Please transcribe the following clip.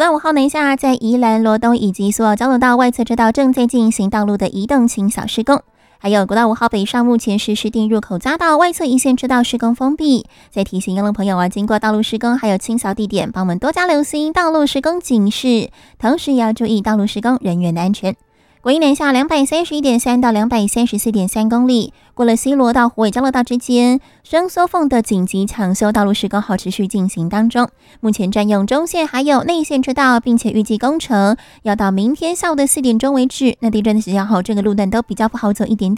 道5号南下，在宜兰罗东以及苏澳交流道外侧车道正在进行道路的移动清扫施工。还有国道5号北上，目前是市定入口匝道外侧一线车道施工封闭。再提醒用路朋友经过道路施工还有清扫地点，帮我们多加留心道路施工警示，同时也要注意道路施工人员的安全。国一南下231.3到234.3公里，过了西螺到虎尾交流道之间，生缩缝的紧急抢修道路施工还持续进行当中。目前占用中线还有内线车道，并且预计工程要到明天下午的4点钟为止。那地震的时间后，这个路段都比较不好走一点点。